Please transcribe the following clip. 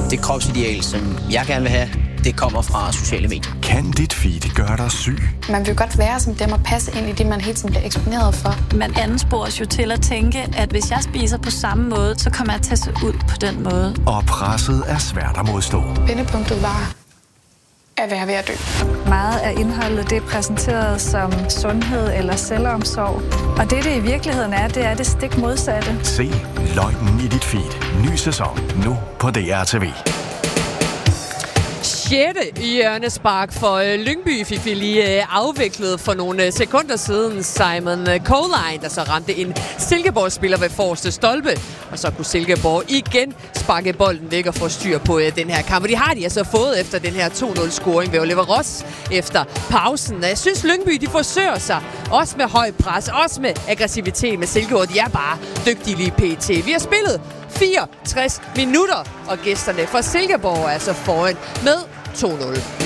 Det kropsideal, som jeg gerne vil have, det kommer fra sociale medier. Kan dit feed gøre dig syg? Man vil godt være som dem og passe ind i det, man hele tiden bliver eksponeret for. Man anspores jo til at tænke, at hvis jeg spiser på samme måde, så kommer jeg til at se ud på den måde. Og presset er svært at modstå. Vendepunktet var at være ved at dø. Meget af indholdet det er præsenteret som sundhed eller selvomsorg. Og det i virkeligheden er, det er det stik modsatte. Se løgnen i dit feed. Ny sæson nu på DRTV. 6. hjørnespark for Lyngby fik vi lige afviklet for nogle sekunder siden. Simon Colline, der så ramte en Silkeborg-spiller ved forreste stolpe. Og så kunne Silkeborg igen sparke bolden væk og få styr på den her kamp. Og de har de altså fået efter den her 2-0-scoring ved Oliver Ross efter pausen. Jeg synes, Lyngby de forsøger sig. Også med høj pres, også med aggressivitet med Silkeborg. De er bare dygtige lige pt. Vi har spillet 64 minutter, og gæsterne fra Silkeborg er altså foran med 2-0.